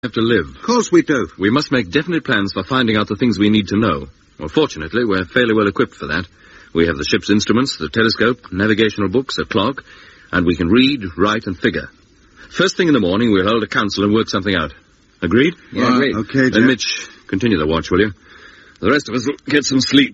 have to live. Of course we do. We must make definite plans for finding out the things we need to know. Well, fortunately, we're fairly well equipped for that. We have the ship's instruments, the telescope, navigational books, a clock, and we can read, write, and figure. First thing in the morning, we'll hold a council and work something out. Agreed? Yeah, agreed. Okay, Then, Mitch, continue the watch, will you? The rest of us will get some sleep.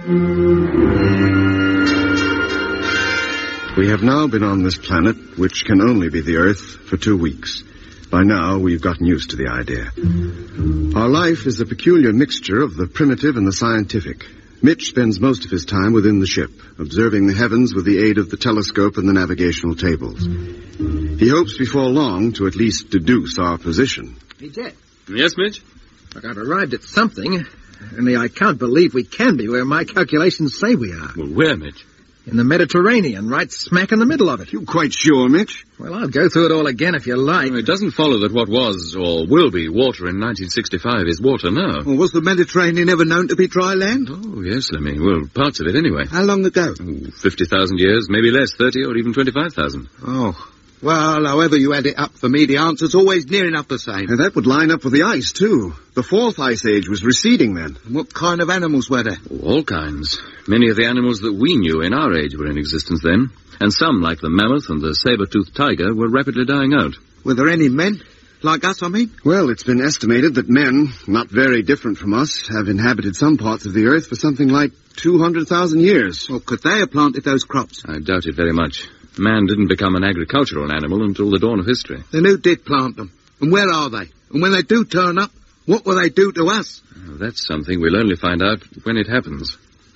We have now been on this planet, which can only be the Earth, for 2 weeks. By now, we've gotten used to the idea. Our life is a peculiar mixture of the primitive and the scientific. Mitch spends most of his time within the ship, observing the heavens with the aid of the telescope and the navigational tables. He hopes before long to at least deduce our position. Hey, Jack. Yes, Mitch? Look, I've arrived at something, only I can't believe we can be where my calculations say we are. Well, where, Mitch? In the Mediterranean, right smack in the middle of it. You quite sure, Mitch? Well, I'll go through it all again if you like. It doesn't follow that what was, or will be, water in 1965 is water now. Well, was the Mediterranean ever known to be dry land? Oh, yes, Lemmy. Well, parts of it anyway. How long ago? 50,000 years, maybe less, 30 or even 25,000. Oh. Well, however you add it up, for me, the answer's always near enough the same. And that would line up with the ice, too. The fourth ice age was receding then. And what kind of animals were there? All kinds. Many of the animals that we knew in our age were in existence then. And some, like the mammoth and the saber-toothed tiger, were rapidly dying out. Were there any men? Like us, I mean? Well, it's been estimated that men, not very different from us, have inhabited some parts of the Earth for something like 200,000 years. Well, could they have planted those crops? I doubt it very much. Man didn't become an agricultural animal until the dawn of history. Then who did plant them? And where are they? And when they do turn up, what will they do to us? Oh, that's something we'll only find out when it happens.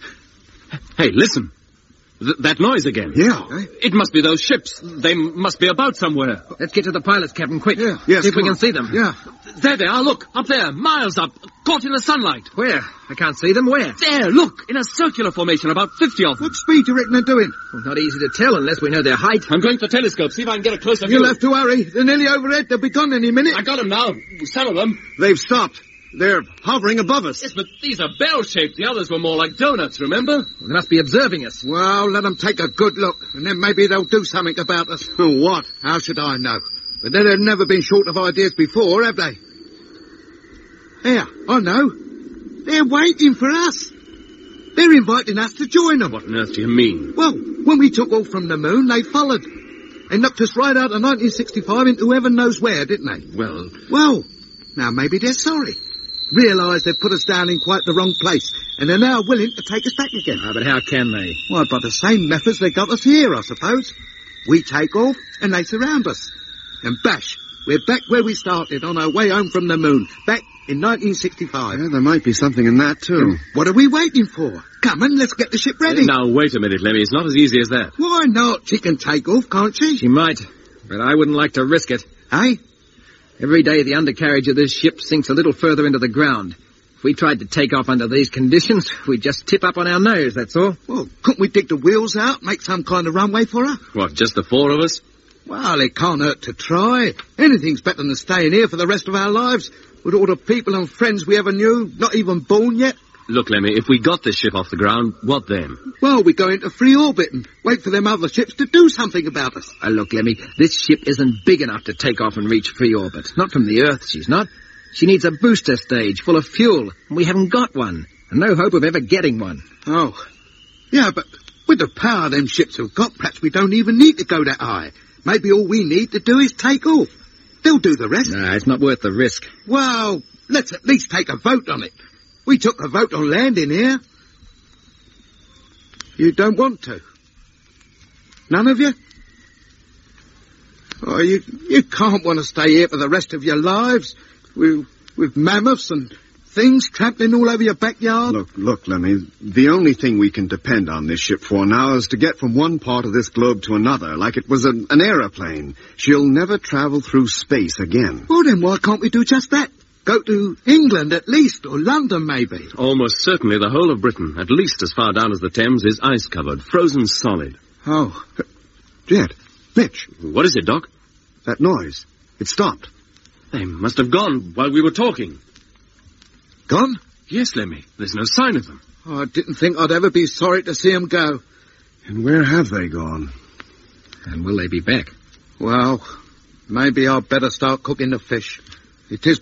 Hey, listen. That noise again. Yeah. It must be those ships. They must be about somewhere. Let's get to the pilots, Captain, quick. Yeah. Yes, see if we come can on. see them. Yeah. There they are, look. Up there, miles up, caught in the sunlight. Where? I can't see them. Where? There, look, in a circular formation, about 50 of them. What speed do you reckon they're doing? Well, not easy to tell unless we know their height. I'm going to the telescope, see if I can get a closer view. You'll have to hurry. They're nearly overhead. They'll be gone any minute. I got them now, some of them. They've stopped. They're hovering above us. Yes, but these are bell-shaped. The others were more like donuts, remember? They must be observing us. Well, let them take a good look, and then maybe they'll do something about us. What? How should I know? But they've never been short of ideas before, have they? Here, I know. They're waiting for us. They're inviting us to join them. What on earth do you mean? Well, when we took off from the moon, they followed. They knocked us right out of 1965 into heaven knows where, didn't they? Well, now maybe they're sorry. Realise they've put us down in quite the wrong place, and they're now willing to take us back again. But how can they? Well, by the same methods they got us here, I suppose. We take off, and they surround us. And bash, we're back where we started, on our way home from the moon, back in 1965. Yeah, there might be something in that, too. What are we waiting for? Come on, let's get the ship ready. Now, wait a minute, Lemmy. It's not as easy as that. Why not? She can take off, can't she? She might, but I wouldn't like to risk it. Eh? Every day the undercarriage of this ship sinks a little further into the ground. If we tried to take off under these conditions, we'd just tip up on our nose, that's all. Well, couldn't we dig the wheels out, make some kind of runway for her? What, just the four of us? Well, it can't hurt to try. Anything's better than staying here for the rest of our lives, with all the people and friends we ever knew, not even born yet. Look, Lemmy, if we got this ship off the ground, what then? Well, we go into free orbit and wait for them other ships to do something about us. Look, Lemmy, this ship isn't big enough to take off and reach free orbit. Not from the Earth, she's not. She needs a booster stage full of fuel, and we haven't got one, and no hope of ever getting one. Oh. Yeah, but with the power them ships have got, perhaps we don't even need to go that high. Maybe all we need to do is take off. They'll do the rest. Nah, it's not worth the risk. Well, let's at least take a vote on it. We took a vote on landing here. You don't want to? None of you? Oh, you can't want to stay here for the rest of your lives with mammoths and things trampling all over your backyard. Look, Lemmy, the only thing we can depend on this ship for now is to get from one part of this globe to another, like it was an aeroplane. She'll never travel through space again. Well, then why can't we do just that? Go to England at least, or London maybe. Almost certainly the whole of Britain, at least as far down as the Thames, is ice-covered, frozen solid. Oh. Jed, Mitch. What is it, Doc? That noise. It stopped. They must have gone while we were talking. Gone? Yes, Lemmy. There's no sign of them. Oh, I didn't think I'd ever be sorry to see them go. And where have they gone? And will they be back? Well, maybe I'd better start cooking the fish. It is